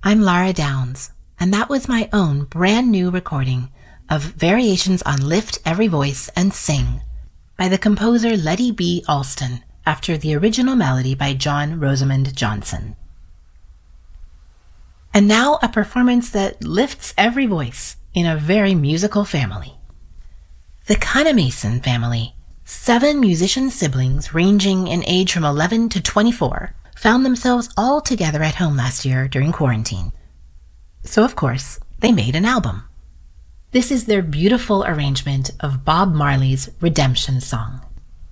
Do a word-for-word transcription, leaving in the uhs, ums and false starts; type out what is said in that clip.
I'm Lara Downs, and that was my own brand new recording of Variations on Lift Every Voice and Sing by the composer Letty B. Alston after the original melody by John Rosamond Johnson. And now a performance that lifts every voice in a very musical family. The Kannemason family, seven musician siblings ranging in age from eleven to twenty-four, found themselves all together at home last year during quarantine. So of course, they made an album. This is their beautiful arrangement of Bob Marley's Redemption Song.